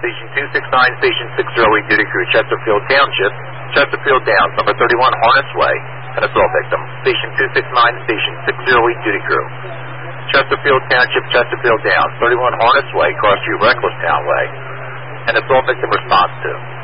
Station 269, Station 608, duty crew, Chesterfield Township. Chesterfield Downs, number 31, Harness Way, an assault victim. Station 269, Station 608, duty crew. Chesterfield Township, Chesterfield Downs, 31 Harness Way, Cross Street, Reckless Town Way. An assault victim response to.